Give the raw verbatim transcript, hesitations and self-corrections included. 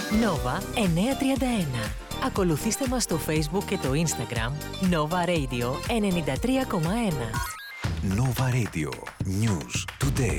Nova εννιακόσια τριάντα ένα. Ακολουθήστε μας στο Facebook και το Instagram Nova Radio ενενήντα τρία κόμμα ένα. Nova Radio News Today.